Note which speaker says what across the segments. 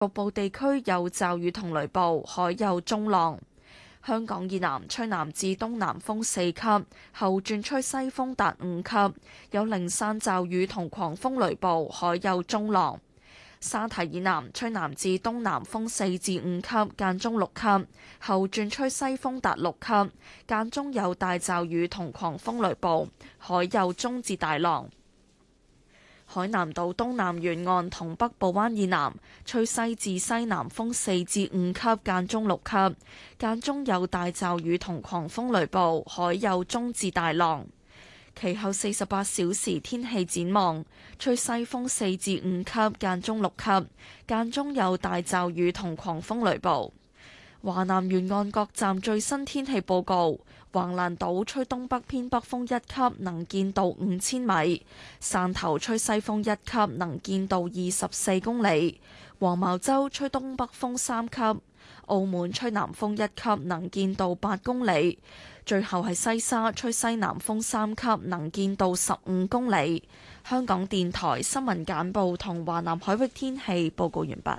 Speaker 1: 局部地區有驟雨同雷暴，海有中浪。香港以南吹南至東南風4級，後轉吹西風達5級，有零散驟雨同狂風雷暴，海有中浪。沙堤以南吹南至東南風4至5級，間中6級，後轉吹西風達6級，間中有大驟雨同狂風雷暴，海有中至大浪。海南島東南沿岸同北部灣以南吹西至西南風4至5級，間中6級，間中有大驟雨同狂風雷暴，海有中至大浪。其後48小時天氣展望，吹西風4至5級，間中6級，間中有大驟雨同狂風雷暴。華南沿岸各站最新天氣報告：橫瀾島吹東北偏北風1級，能見度5000米；汕頭吹西風1級，能見度24公里；黃茅洲吹東北風3級；澳門吹南風1級，能見度8公里；最後係西沙吹西南風3級，能見度15公里。香港電台新聞簡報同華南海域天氣報告完畢。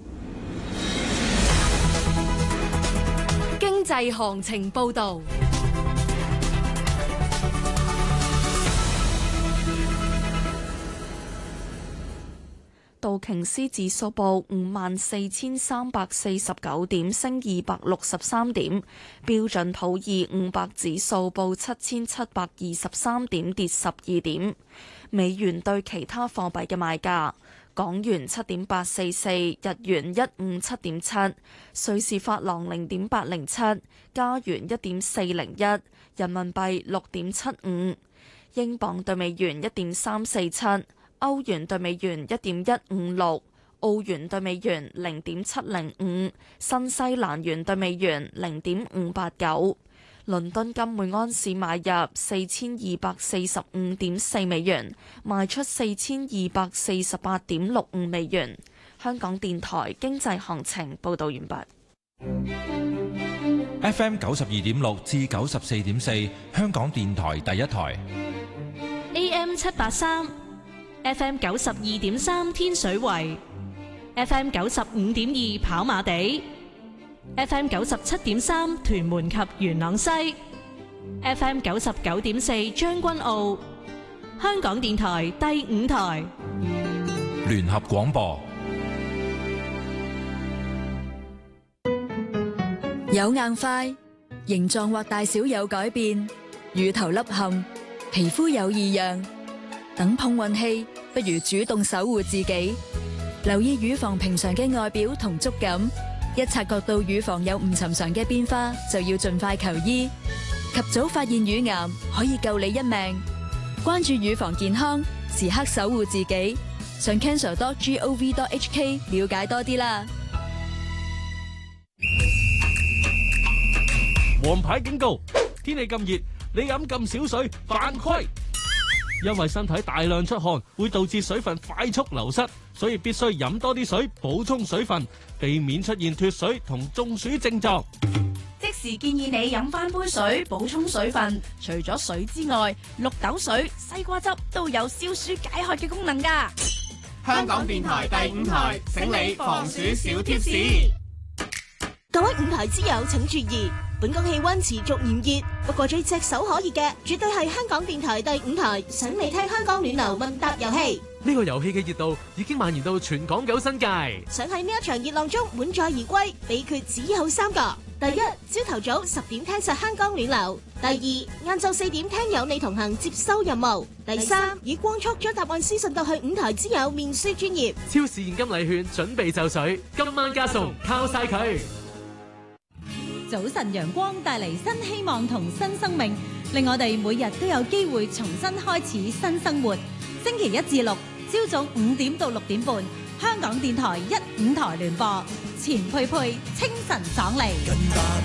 Speaker 2: 經濟行情報導。
Speaker 1: 道瓊斯指數報54,349點，升263點；標準普爾500指數報7,723點，跌12點。美元對其他貨幣嘅賣價：港元7.844，日元157.7，瑞士法郎0.807，加元1.401，人民幣6.75，英鎊對美元1.347。歐元對美元1.156，澳元對美元0.705，新西蘭元對美元0.589。倫敦金每安士買入4245.4美元，賣出4248.65美元。香港電台經濟行情報道完畢。
Speaker 3: FM 92.6至94.4，香港電台第一台。
Speaker 2: AM 783。FM 92.3天水圍，FM 95.2跑馬地，FM 97.3屯門及元朗西，FM 99.4將軍澳。香港電台第五台
Speaker 3: 聯合廣播。
Speaker 4: 有硬塊，形狀或大小有改變，乳頭凹陷，皮膚有異樣。等碰運氣，不如主動守護自己。留意乳房平常嘅外表同觸感，一察覺到乳房有唔尋常嘅變化，就要盡快求醫。及早發現乳癌，可以救你一命。關注乳房健康，時刻守護自己。上 cancer.gov.hk 了解多啲啦。
Speaker 5: 黃牌警告！天氣咁熱，你飲咁少水，犯規。因為身體大量出汗，會導致水分快速流失，所以必須飲多啲水，補充水分，避免出現脫水同中暑症狀。
Speaker 6: 即時建議你飲翻杯水，補充水分。除咗水之外，綠豆水、西瓜汁都有消暑解渴嘅功能㗎。
Speaker 7: 香港電台第五台，醒你防暑小貼士。
Speaker 8: 各位五台之友請注意，本港氣溫持續炎熱，不過最炙手可熱嘅絕對係香港電台第五台想你聽香港暖流問答遊戲。
Speaker 5: 呢個遊戲嘅熱度已經蔓延到全港九新界。
Speaker 8: 想喺呢一場熱浪中滿載而歸，秘訣只有3個：第一，朝頭早10點聽實香港暖流；第二，晏晝4點聽有你同行接收任務；第三，以光速將答案私信到去五台之友面書專頁。
Speaker 5: 超市現金禮券準備就緒，今晚加送，靠晒佢。
Speaker 9: 早晨陽光帶嚟新希望同新生命，令我哋每日都有機會重新開始新生活。星期1至6朝早5點到6點半，香港電台1、5台聯播，錢佩佩清晨爽利。